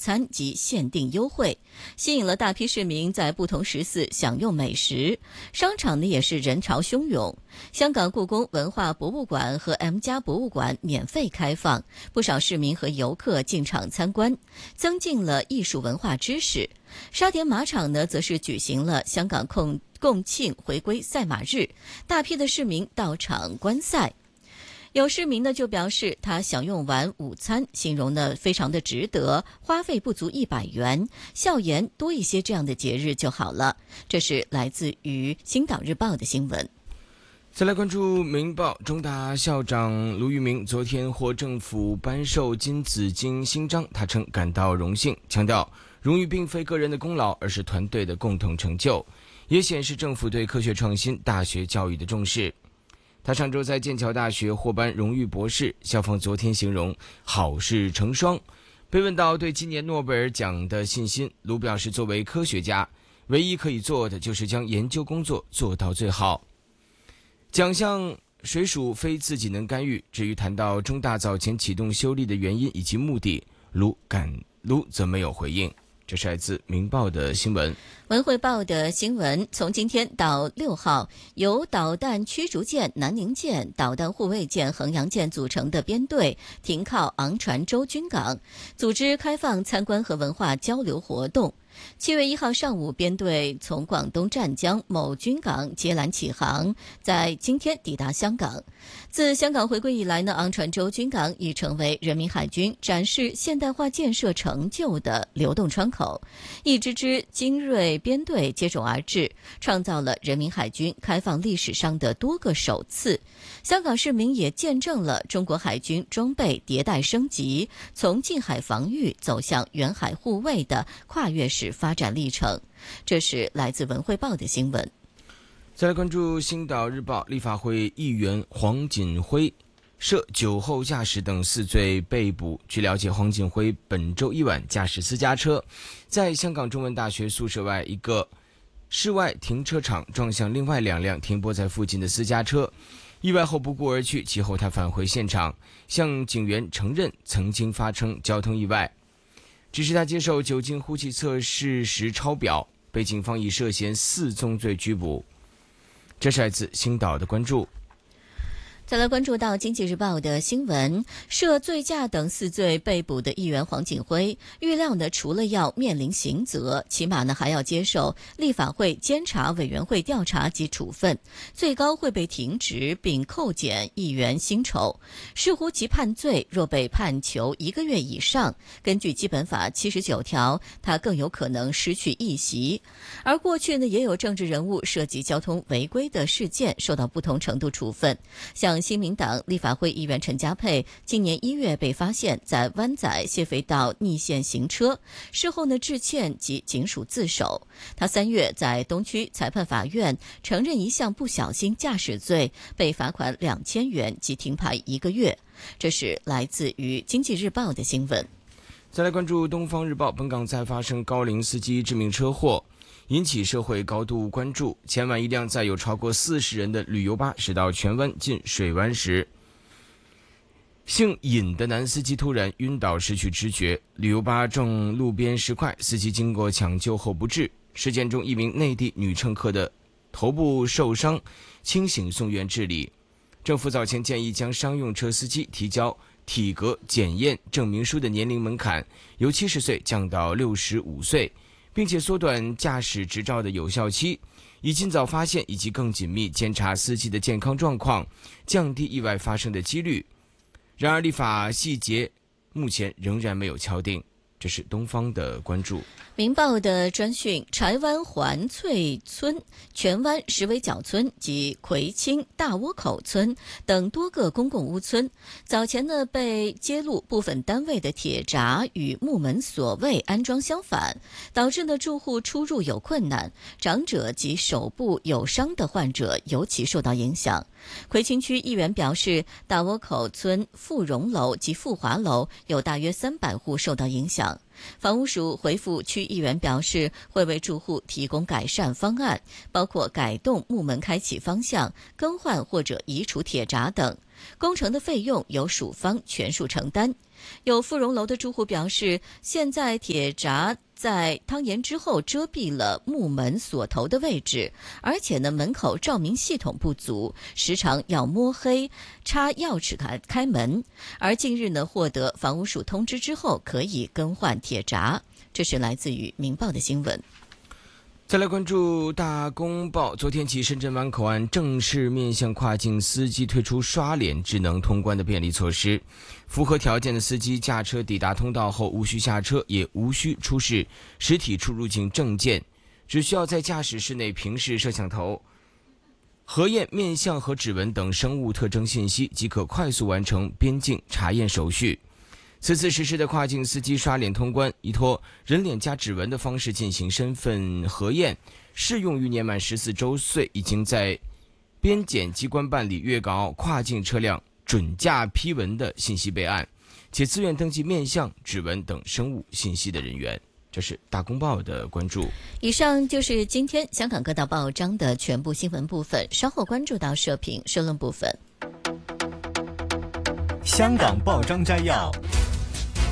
餐及限定优惠，吸引了大批市民在不同时次享用美食。商场呢也是人潮汹涌。香港故宫文化博物馆和 M+ 博物馆免费开放，不少市民和游客进场参观，增进了艺术文化知识。沙田马场呢，则是举行了香港共庆回归赛马日，大批的市民到场观赛。有市民呢就表示，他享用完午餐，形容呢非常的值得，花费不足100元，笑言多一些这样的节日就好了。这是来自于《星岛日报》的新闻。 再来关注《明报》，中大校长卢玉明昨天获政府颁授金紫荆勋章，他称感到荣幸，强调荣誉并非个人的功劳，而是团队的共同成就，也显示政府对科学创新、大学教育的重视。他上周在剑桥大学获颁荣誉博士，校方昨天形容好事成双。被问到对今年诺贝尔奖的信心，卢表示，作为科学家，唯一可以做的就是将研究工作做到最好。奖项谁属非自己能干预，至于谈到中大早前启动修例的原因以及目的，卢则没有回应。这是来自《明报》的新闻。 文汇报的新闻，从今天到6号，由导弹驱逐舰南宁舰、导弹护卫舰衡阳舰组成的编队停靠昂船洲军港，组织开放参观和文化交流活动。7月1号上午，编队从广东湛江某军港接缆起航，在今天抵达香港。自香港回归以来呢，昂船洲军港已成为人民海军展示现代化建设成就的流动窗口。一支支精锐编队接踵而至，创造了人民海军开放历史上的多个首次。香港市民也见证了中国海军装备迭代升级，从近海防御走向远海护卫的跨越式发展历程。这是来自文汇报的新闻。 再来关注《星岛日报》，立法会议员黄锦辉涉酒后驾驶等4罪被捕。据了解，黄锦辉本周一晚驾驶私家车，在香港中文大学宿舍外一个室外停车场撞向另外2辆停泊在附近的私家车，意外后不顾而去。其后他返回现场，向警员承认曾经发生交通意外，只是他接受酒精呼气测试时超标，被警方以涉嫌4宗罪拘捕。这是来自星岛的关注。 再来关注到《经济日报》的新闻，涉醉驾等4罪被捕的议员黄锦辉，预料呢，除了要面临刑责，起码呢还要接受立法会监察委员会调查及处分，最高会被停职并扣减议员薪酬。视乎其判罪，若被判囚1个月以上，根据基本法79条，他更有可能失去议席。而过去呢，也有政治人物涉及交通违规的事件受到不同程度处分，像新民党立法会议员陈家佩今年1月被发现在湾仔谢肥道逆线行车，事后呢致歉及警署自首。他3月在东区裁判法院承认一项不小心驾驶罪，被罚款2000元及停牌1个月。这是来自于《经济日报》的新闻。 再来关注《东方日报》，本港再发生高龄司机致命车祸，引起社会高度关注。前晚一辆载有超过40人的旅游巴驶到荃湾进水湾时，姓尹的男司机突然晕倒失去知觉，旅游巴正路边石块，司机经过抢救后不治。事件中一名内地女乘客的头部受伤，清醒送院治理。政府早前建议将商用车司机提交体格检验证明书的年龄门槛由70岁降到65岁，并且缩短驾驶执照的有效期，以尽早发现以及更紧密监察司机的健康状况，降低意外发生的几率。然而立法细节目前仍然没有敲定。这是东方的关注。 明报的专讯，柴湾环翠村、荃湾石围角村及葵青大窝口村等多个公共屋村，早前呢被揭露部分单位的铁闸与木门锁位安装相反，导致呢住户出入有困难，长者及手部有伤的患者尤其受到影响。葵青区议员表示，大窝口村富荣楼及富华楼有大约300户受到影响， 响。房屋署回复区议员表示，会为住户提供改善方案，包括改动木门开启方向、更换或者移除铁闸等。工程的费用由署方全数承担。有富荣楼的住户表示，现在铁闸在汤盐之后遮蔽了木门锁头的位置，而且呢门口照明系统不足，时常要摸黑插钥匙开门。而近日呢获得房屋署通知之后，可以更换铁闸。这是来自于《明报》的新闻。 再来关注大公报，昨天起深圳湾口岸正式面向跨境司机推出刷脸智能通关的便利措施，符合条件的司机驾车抵达通道后无需下车，也无需出示实体出入境证件，只需要在驾驶室内平视摄像头，核验面相和指纹等生物特征信息，即可快速完成边境查验手续。此次实施的跨境司机刷脸通关，依托人脸加指纹的方式进行身份核验，适用于年满14周岁已经在边检机关办理粤港澳跨境车辆准驾批文的信息备案，且自愿登记面相、指纹等生物信息的人员。这是大公报的关注。 以上就是今天香港各大报章的全部新闻部分，稍后关注到社评社论部分。 香港报章摘要。